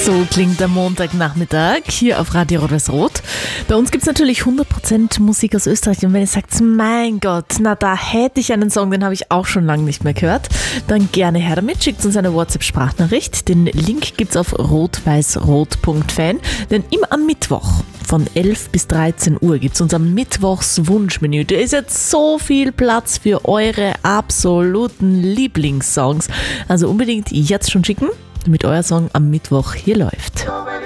So klingt der Montagnachmittag hier auf Radio Rot-Weiß-Rot. Bei uns gibt es natürlich 100% Musik aus Österreich. Und wenn ihr sagt, mein Gott, na da hätte ich einen Song, den habe ich auch schon lange nicht mehr gehört, dann gerne her damit. Schickt uns eine WhatsApp-Sprachnachricht. Den Link gibt es auf rot-weiß-rot.fan. Denn immer am Mittwoch von 11 bis 13 Uhr gibt es unser Mittwochs-Wunschmenü. Da ist jetzt so viel Platz für eure absoluten Lieblingssongs. Also unbedingt jetzt schon schicken, damit euer Song am Mittwoch hier läuft.